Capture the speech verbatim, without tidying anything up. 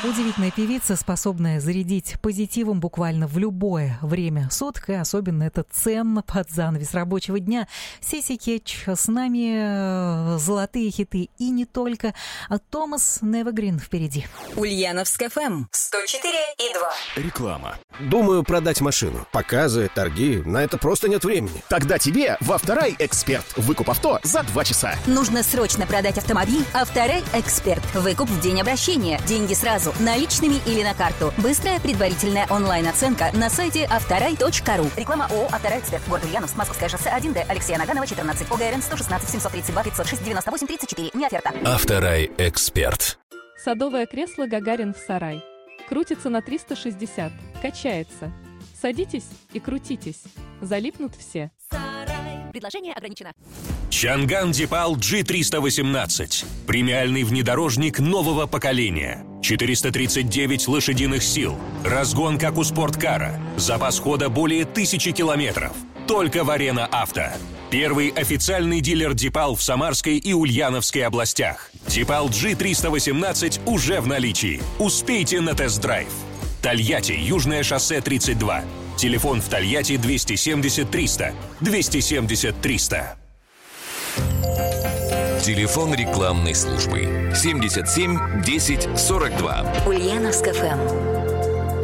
Удивительная певица, способная зарядить позитивом буквально в любое время суток, и особенно это ценно под занавес рабочего дня. Сиси Кетч с нами, золотые хиты и не только. А Томас Невегрин впереди. Ульяновск эф эм сто четыре и два. Реклама. Думаю продать машину. Показы, торги, на это просто нет времени. Тогда тебе в Авторай Эксперт. Выкуп авто за два часа. Нужно срочно продать автомобиль? Авторай Эксперт. Выкуп в день обращения. Деньги сразу, наличными или на карту. Быстрая предварительная онлайн-оценка на сайте авторай точка ру. Реклама ООО «Авторай Эксперт». Город Ульяновск, Московское шоссе один Д. Алексея Наганова, четырнадцать. ОГРН сто шестнадцать семьсот тридцать два пятьсот шесть девяносто восемь тридцать четыре. Не оферта. Авторай Эксперт. Садовое кресло «Гагарин» в сарай. Крутится на триста шестьдесят. Качается. Садитесь и крутитесь. Залипнут все. Предложение ограничено. Чанган Дипал джи триста восемнадцать. Премиальный внедорожник нового поколения. четыреста тридцать девять лошадиных сил. Разгон, как у спорткара. Запас хода более тысячи километров. Только в Арена Авто. Первый официальный дилер Дипал в Самарской и Ульяновской областях. Дипал джи триста восемнадцать уже в наличии. Успейте на тест-драйв. Тольятти, Южное шоссе тридцать два. Телефон в Тольятти двести семьдесят триста. двести семьдесят триста. Телефон рекламной службы семьдесят семь десять сорок два. Ульяновск эф эм.